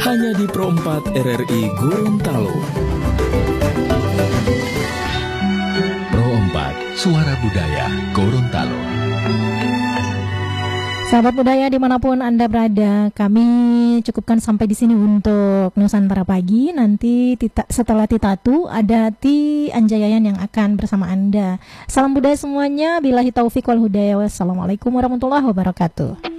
hanya di Pro 4 RRI Gorontalo. Pro 4, Suara Budaya Gorontalo. Sahabat budaya dimanapun Anda berada, kami cukupkan sampai di sini untuk Nusantara Pagi. Nanti setelah Titatu ada Ti Anjayayan yang akan bersama Anda. Salam budaya semuanya, billahi taufiq wal hidayah. Wassalamualaikum warahmatullahi wabarakatuh.